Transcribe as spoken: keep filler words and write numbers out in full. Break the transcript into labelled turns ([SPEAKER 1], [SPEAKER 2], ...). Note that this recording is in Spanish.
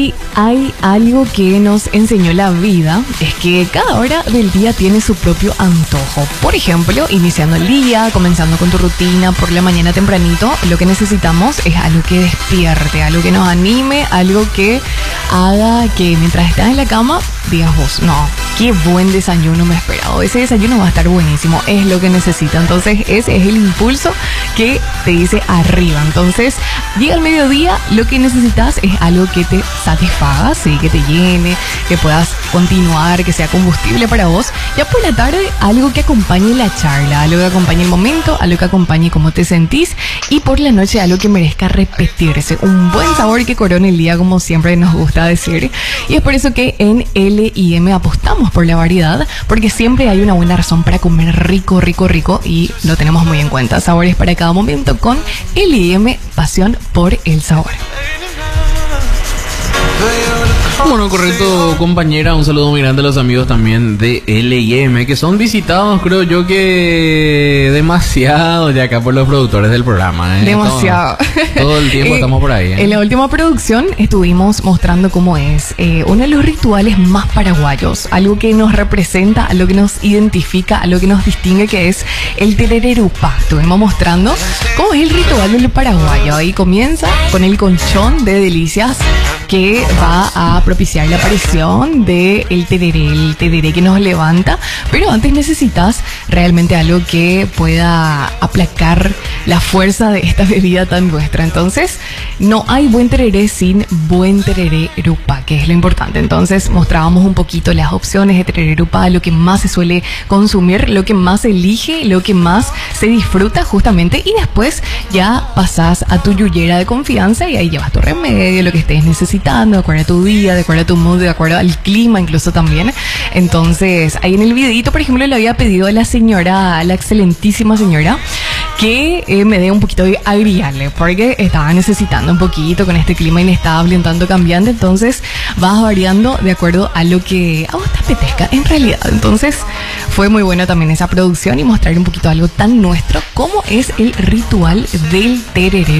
[SPEAKER 1] Y hay algo que nos enseñó la vida, es que cada hora del día tiene su propio antojo. Por ejemplo, iniciando el día, comenzando con tu rutina por la mañana tempranito, lo que necesitamos es algo que despierte, algo que nos anime, algo que haga que mientras estás en la cama digas vos, no, qué buen desayuno me he esperado, ese desayuno va a estar buenísimo, es lo que necesito. Entonces ese es el impulso que te dice arriba. Entonces llega el mediodía, lo que necesitas es algo que te satisfaga, sí, que te llene, que puedas continuar, que sea combustible para vos. Ya por la tarde, algo que acompañe la charla, algo que acompañe el momento, algo que acompañe cómo te sentís. Y por la noche, algo que merezca repetirse, un buen sabor que corone el día, como siempre nos gusta decir. Y es por eso que en L I M apostamos por la variedad, porque siempre hay una buena razón para comer rico, rico, rico, y lo tenemos muy en cuenta. Sabores para cada momento con L I M, pasión por el sabor.
[SPEAKER 2] Bueno, correcto, compañera. Un saludo muy grande a los amigos también de L I M, que son visitados, creo yo que demasiado ya acá por los productores del programa, ¿eh?
[SPEAKER 1] Demasiado.
[SPEAKER 2] Todo, todo el tiempo
[SPEAKER 1] eh,
[SPEAKER 2] estamos por ahí, ¿eh?
[SPEAKER 1] En la última producción estuvimos mostrando cómo es eh, uno de los rituales más paraguayos, algo que nos representa, algo que nos identifica, algo que nos distingue, que es el terererupá. Estuvimos mostrando cómo es el ritual del paraguayo. Ahí comienza con el conchón de delicias que va a propiciar la aparición del tereré, el tereré que nos levanta, pero antes necesitas realmente algo que pueda aplacar la fuerza de esta bebida tan nuestra. Entonces, no hay buen tereré sin buen terererupá, que es lo importante. Entonces, mostrábamos un poquito las opciones de terererupá, lo que más se suele consumir, lo que más se elige, lo que más se disfruta justamente, y después ya pasas a tu yuyera de confianza y ahí llevas tu remedio, lo que estés necesitando, de acuerdo a tu día, de acuerdo a tu mood, de acuerdo al clima incluso también. Entonces, ahí en el videito, por ejemplo, le había pedido a la señora, a la excelentísima señora, que eh, me dé un poquito de agriale, porque estaba necesitando un poquito con este clima inestable, un tanto cambiante. Entonces vas variando de acuerdo a lo que a vos te apetezca en realidad. Entonces fue muy buena también esa producción y mostrar un poquito algo tan nuestro como es el ritual del tereré.